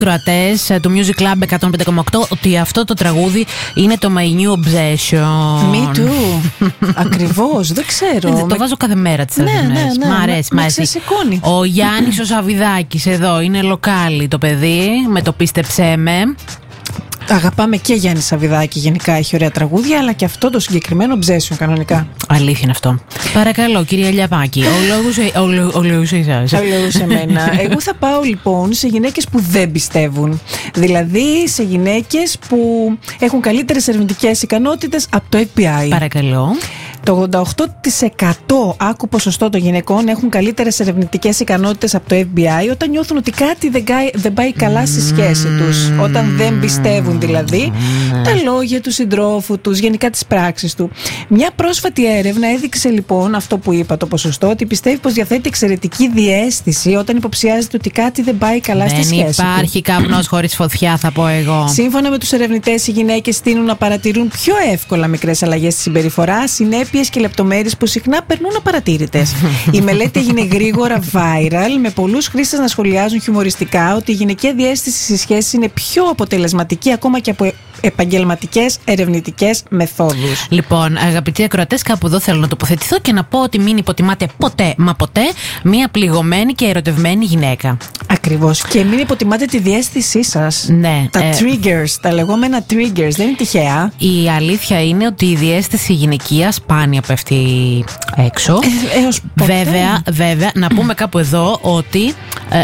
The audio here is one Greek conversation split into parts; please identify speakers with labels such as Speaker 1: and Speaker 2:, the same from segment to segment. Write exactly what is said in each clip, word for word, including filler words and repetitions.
Speaker 1: Κροατές του Music Club εκατόν πέντε κόμμα οκτώ ότι αυτό το τραγούδι είναι το My New Obsession.
Speaker 2: Me too. Ακριβώς, δεν ξέρω.
Speaker 1: Το με... βάζω κάθε μέρα τις
Speaker 2: ναι, ναι, ναι,
Speaker 1: μ' αρέσει, μ' αρέσει.
Speaker 2: Ο
Speaker 1: Γιάννης ο Σαβιδάκης εδώ είναι λοκάλι το παιδί με το Πίστεψέ με.
Speaker 2: Αγαπάμε και Γιάννη Σαβιδάκη, γενικά έχει ωραία τραγούδια, αλλά και αυτό το συγκεκριμένο Obsession κανονικά.
Speaker 1: Αλήθεια είναι αυτό. Παρακαλώ, κυρία Λιαβάκη, ο λόγος εσάς.
Speaker 2: Ο λόγος εμένα. Εγώ θα πάω λοιπόν σε γυναίκες που δεν πιστεύουν. Δηλαδή σε γυναίκες που έχουν καλύτερες ερευνητικές ικανότητες από το εφ μπι άι.
Speaker 1: Παρακαλώ.
Speaker 2: Το ογδόντα οκτώ τοις εκατό άκου ποσοστό των γυναικών έχουν καλύτερες ερευνητικές ικανότητες από το εφ μπι άι όταν νιώθουν ότι κάτι δεν, δεν πάει καλά στη σχέση τους. Όταν δεν πιστεύουν δηλαδή τα λόγια του συντρόφου τους, γενικά τις πράξεις του. Μια πρόσφατη έρευνα έδειξε λοιπόν αυτό που είπα το ποσοστό, ότι πιστεύει πως διαθέτει εξαιρετική διαίσθηση όταν υποψιάζεται ότι κάτι δεν πάει καλά
Speaker 1: δεν
Speaker 2: στη σχέση του.
Speaker 1: Δεν υπάρχει καπνός χωρίς φωτιά, θα πω εγώ.
Speaker 2: Σύμφωνα με τους ερευνητές, οι γυναίκες τείνουν να παρατηρούν πιο εύκολα μικρές αλλαγές στη συμπεριφορά, συνέπειες και λεπτομέρειες που συχνά περνούν απαρατήρητες. Η μελέτη έγινε γρήγορα viral, με πολλούς χρήστες να σχολιάζουν χιουμοριστικά ότι η γυναικεία διαίσθηση στις σχέσεις είναι πιο αποτελεσματική ακόμα και από επαγγελματικές ερευνητικές μεθόδους.
Speaker 1: Λοιπόν, αγαπητοί ακροατές, κάπου εδώ θέλω να τοποθετηθώ και να πω ότι μην υποτιμάτε ποτέ, μα ποτέ, μία πληγωμένη και ερωτευμένη γυναίκα.
Speaker 2: Ακριβώς. Και μην υποτιμάτε τη διαίσθησή σας.
Speaker 1: Ναι.
Speaker 2: Τα
Speaker 1: ε...
Speaker 2: triggers, τα λεγόμενα triggers, δεν είναι τυχαία.
Speaker 1: Η αλήθεια είναι ότι η διαίσθηση γυναικεία σπάνια πέφτει έξω.
Speaker 2: Ε, έως ποτέ.
Speaker 1: Βέβαια, βέβαια, να πούμε κάπου εδώ ότι ε,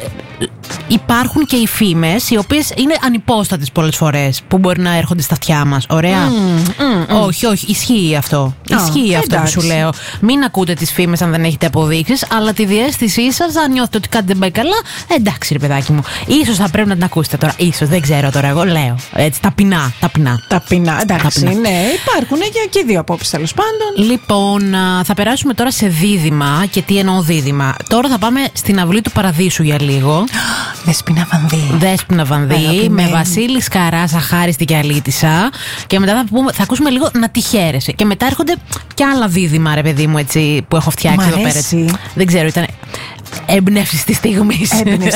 Speaker 1: υπάρχουν και οι φήμες οι οποίες είναι ανυπόστατες πολλές φορές που μπορεί να έρχονται στα αυτιά μας. Ωραία.
Speaker 2: Mm, mm, mm.
Speaker 1: Όχι, όχι, ισχύει αυτό.
Speaker 2: Oh,
Speaker 1: ισχύει αυτό
Speaker 2: εντάξει.
Speaker 1: που σου λέω. Μην ακούτε τις φήμες αν δεν έχετε αποδείξεις, αλλά τη διαίσθησή σας, αν νιώθετε ότι κάτι δεν πάει καλά, εντάξει ρε παιδάκι μου. Ίσως θα πρέπει να την ακούσετε τώρα. Ίσως, δεν ξέρω τώρα. Εγώ λέω. Έτσι, ταπεινά. Ταπεινά.
Speaker 2: Ταπεινά, εντάξει.
Speaker 1: Ταπεινά.
Speaker 2: Ναι, υπάρχουν και, και δύο απόψεις τέλος πάντων.
Speaker 1: Λοιπόν, θα περάσουμε τώρα σε δίδυμα. Και τι εννοώ δίδυμα. Τώρα θα πάμε στην αυλή του Παραδείσου για λίγο.
Speaker 2: Δέσποινα Βανδύ.
Speaker 1: Δέσποινα Βανδύ, με Βασίλη Σκαρά, αχάριστη και αλήτησα. Και μετά θα, πούμε, θα ακούσουμε λίγο να τη χαίρεσαι. Και μετά έρχονται και άλλα δίδυμα, ρε παιδί μου, έτσι, που έχω φτιάξει εδώ πέρα. Δεν ξέρω, ήταν έμπνευση τη στιγμή.